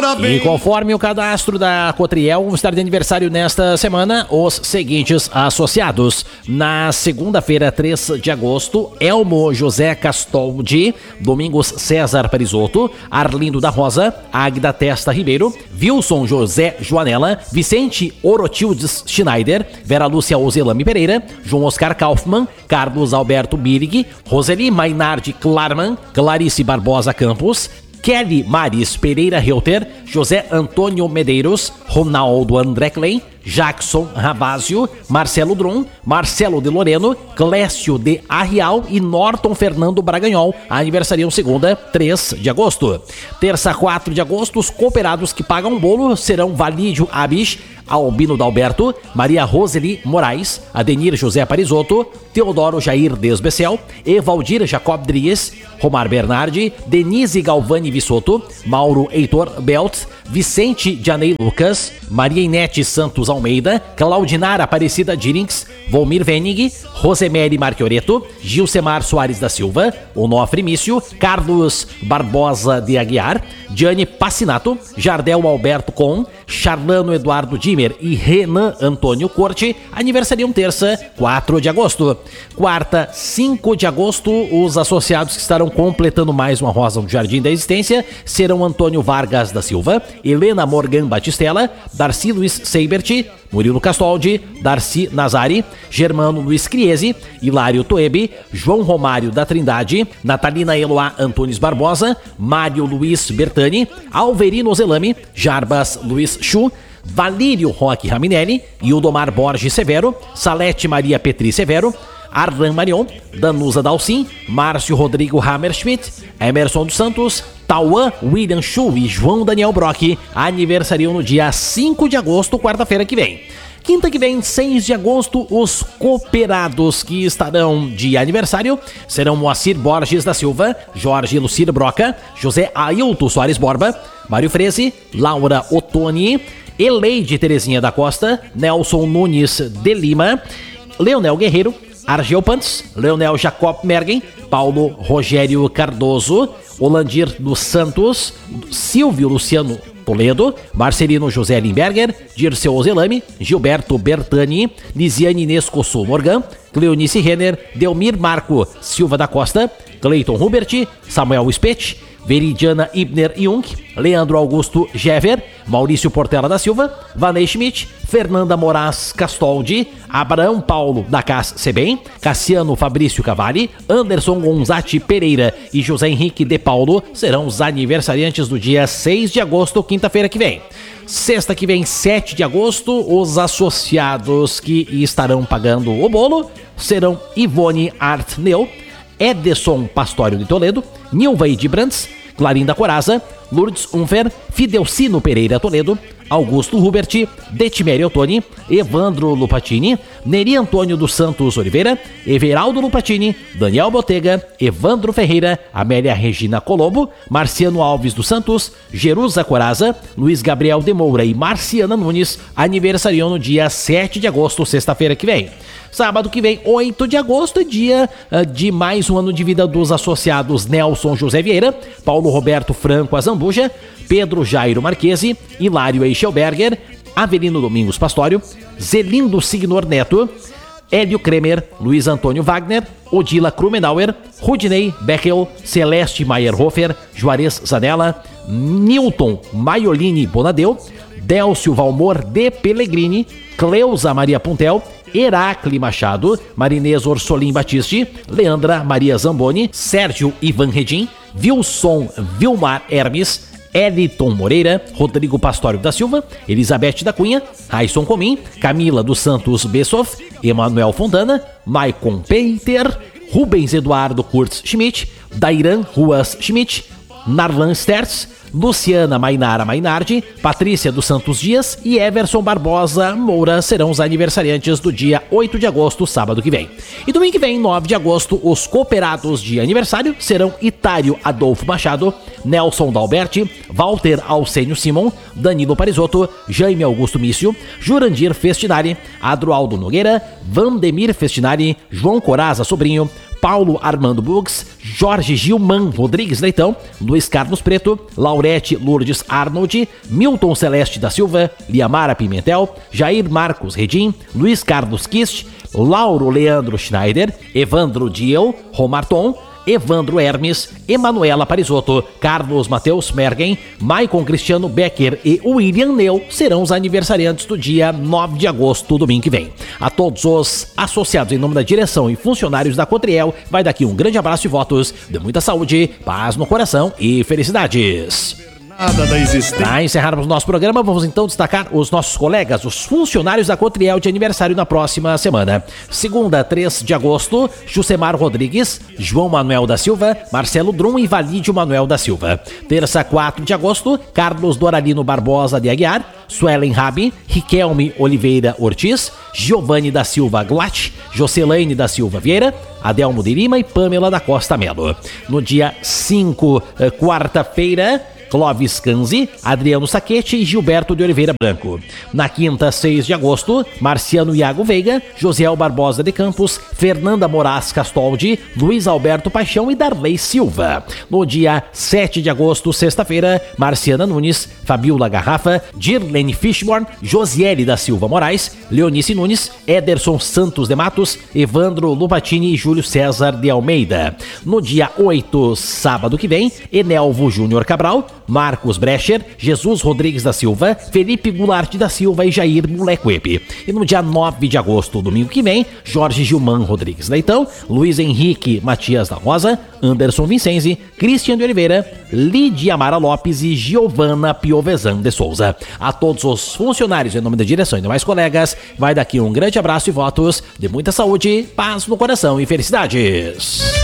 parabéns. E conforme o cadastro da Cotriel, vão estar de aniversário nesta semana os seguintes associados. Na segunda-feira, 3 de agosto, Elmo José Castoldi, Domingos César Parisotto, Arlindo da Rosa, Águida Testa Ribeiro, Wilson José Joanella, Vicente Orotildes Schneider, Vera Lúcia Ozelame Pereira, João Oscar Kaufmann, Carlos Alberto Birig, Roseli Mainardi Klarman, Clarice Barbosa Campos, Kelly Maris Pereira Reuter, José Antônio Medeiros, Ronaldo André Klein, Jackson Ravazio, Marcelo Drum, Marcelo de Loreno, Clécio de Arrial e Norton Fernando Braganhol, aniversariam segunda, 3 de agosto. Terça, 4 de agosto, os cooperados que pagam bolo serão Valídio Abish, Albino Dalberto, Maria Roseli Moraes, Adenir José Parisotto, Teodoro Jair Desbecel, Evaldir Jacob Dries, Romar Bernardi, Denise Galvani Vissotto, Mauro Heitor Belt, Vicente Janei Lucas, Maria Inete Santos Almeida, Claudinara Aparecida Dirings, Volmir Venig, Rosemary Marchioreto, Gilcemar Soares da Silva, Onofre Mício, Carlos Barbosa de Aguiar, Gianni Passinato, Jardel Alberto Com, Charlano Eduardo Dimer e Renan Antônio Corte, aniversariam terça, 4 de agosto. Quarta, 5 de agosto, os associados que estarão completando mais uma rosa no Jardim da Existência serão Antônio Vargas da Silva, Helena Morgan Batistella, Darcy Luiz Seibert, Murilo Castoldi, Darcy Nazari, Germano Luiz Criese, Hilário Toebe, João Romário da Trindade, Natalina Eloá Antunes Barbosa, Mário Luiz Bertani, Alverino Zelame, Jarbas Luiz Chu, Valírio Roque Raminelli, Ildomar Borges Severo, Salete Maria Petri Severo, Arlan Marion, Danusa Dalcin, Márcio Rodrigo Hammerschmidt, Emerson dos Santos, Tauan William Chu e João Daniel Brock aniversariam no dia 5 de agosto, quarta-feira que vem. Quinta que vem, 6 de agosto, os cooperados que estarão de aniversário serão Moacir Borges da Silva, Jorge Lucir Broca, José Ailton Soares Borba, Mário Freze, Laura Ottoni, Eleide Terezinha da Costa, Nelson Nunes de Lima, Leonel Guerreiro, Argel Pantes, Leonel Jacob Mergen, Paulo Rogério Cardoso, Olandir dos Santos, Silvio Luciano Toledo, Marcelino José Limberger, Dirceu Ozelame, Gilberto Bertani, Lisiane Nescosso Morgan, Cleonice Renner, Delmir Marco Silva da Costa, Cleiton Hubert, Samuel Spett, Veridiana Ibner Jung, Leandro Augusto Gever, Maurício Portela da Silva, Vanei Schmidt, Fernanda Moraes Castoldi, Abraão Paulo da Cas Sebem, Cassiano Fabrício Cavalli, Anderson Gonzatti Pereira e José Henrique de Paulo serão os aniversariantes do dia 6 de agosto, quinta-feira que vem. Sexta que vem, 7 de agosto, os associados que estarão pagando o bolo serão Ivone Artneu, Edson Pastório de Toledo, Nilvaide Brandes, Clarinda Coraza, Lourdes Unfer, Fidelcino Pereira Toledo, Augusto Hubert, Detimério Ottoni, Evandro Lupatini, Neri Antônio dos Santos Oliveira, Everaldo Lupatini, Daniel Botega, Evandro Ferreira, Amélia Regina Colombo, Marciano Alves dos Santos, Jerusa Coraza, Luiz Gabriel de Moura e Marciana Nunes aniversariam no dia 7 de agosto, sexta-feira que vem. Sábado que vem, 8 de agosto, é dia de mais um ano de vida dos associados Nelson José Vieira, Paulo Roberto Franco Azambuja, Pedro Jairo Marquesi, Hilário Eichelberger, Avelino Domingos Pastório, Zelindo Signor Neto, Hélio Kremer, Luiz Antônio Wagner, Odila Krumenauer, Rudinei Beckel, Celeste Mayerhofer, Juarez Zanella, Newton Maiolini Bonadeu, Délcio Valmor de Pellegrini, Cleusa Maria Puntel, Heracli Machado, Marinês Orsolim Batiste, Leandra Maria Zamboni, Sérgio Ivan Redim, Wilson Vilmar Hermes, Eliton Moreira, Rodrigo Pastório da Silva, Elizabeth da Cunha, Raisson Comim, Camila dos Santos Bessoff, Emanuel Fontana, Maicon Peiter, Rubens Eduardo Kurtz Schmidt, Dairan Ruas Schmidt, Narlan Stertz, Luciana Mainara Mainardi, Patrícia dos Santos Dias e Everson Barbosa Moura serão os aniversariantes do dia 8 de agosto, sábado que vem. E domingo que vem, 9 de agosto, os cooperados de aniversário serão Itário Adolfo Machado, Nelson Dalberti, Walter Alcênio Simon, Danilo Parisotto, Jaime Augusto Mício, Jurandir Festinari, Adroaldo Nogueira, Vandemir Festinari, João Coraza Sobrinho, Paulo Armando Bugs, Jorge Gilman Rodrigues Leitão, Luiz Carlos Preto, Laurete Lourdes Arnold, Milton Celeste da Silva, Liamara Pimentel, Jair Marcos Redim, Luiz Carlos Kist, Lauro Leandro Schneider, Evandro Diel, Romarton, Evandro Hermes, Emanuela Parisotto, Carlos Mateus Mergen, Maicon Cristiano Becker e William Neu serão os aniversariantes do dia 9 de agosto, domingo que vem. A todos os associados em nome da direção e funcionários da Cotriel, vai daqui um grande abraço e votos de muita saúde, paz no coração e felicidades. Para encerrarmos o nosso programa, vamos então destacar os nossos colegas, os funcionários da Cotriel de aniversário na próxima semana. Segunda, 3 de agosto, Jusemar Rodrigues, João Manuel da Silva, Marcelo Drum e Valídio Manuel da Silva. Terça, 4 de agosto, Carlos Doralino Barbosa de Aguiar, Suelen Rabi, Riquelme Oliveira Ortiz, Giovanni da Silva Glatt, Jocelaine da Silva Vieira, Adelmo de Lima e Pamela da Costa Melo. No dia 5, quarta-feira, Clóvis Canzi, Adriano Saquete e Gilberto de Oliveira Branco. Na quinta, 6 de agosto, Marciano Iago Veiga, Josiel Barbosa de Campos, Fernanda Moraes Castoldi, Luiz Alberto Paixão e Darley Silva. No dia 7 de agosto, sexta-feira, Marciana Nunes, Fabiola Garrafa, Dirlene Fishborn, Josiele da Silva Moraes, Leonice Nunes, Ederson Santos de Matos, Evandro Lupatini e Júlio César de Almeida. No dia 8, sábado que vem, Enelvo Júnior Cabral, Marcos Brecher, Jesus Rodrigues da Silva, Felipe Goulart da Silva e Jair Molecuepe. E no dia 9 de agosto, domingo que vem, Jorge Gilman Rodrigues Leitão, Luiz Henrique Matias da Rosa, Anderson Vincenzi, Cristian de Oliveira, Lidia Mara Lopes e Giovana Piovesan de Souza. A todos os funcionários, em nome da direção e demais colegas, vai daqui um grande abraço e votos de muita saúde, paz no coração e felicidades.